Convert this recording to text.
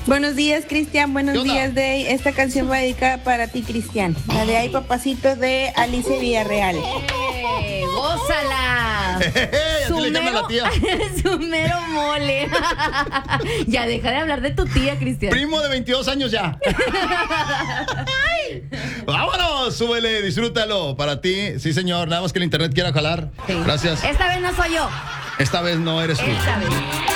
Buenos días, Cristian. Buenos días, Day. Esta canción va dedicada para ti, Cristian. La de Ay Papacito de Alicia Villarreal. ¡Gózala! Así le llama la tía. Su mero mole. Ya deja de hablar de tu tía, Cristian. Primo de 22 años ya. Vámonos, súbele, disfrútalo. Para ti, sí, señor. Nada más que el internet quiera jalar. Sí. Gracias. Esta vez no soy yo. Esta vez no eres tú. Esta vez.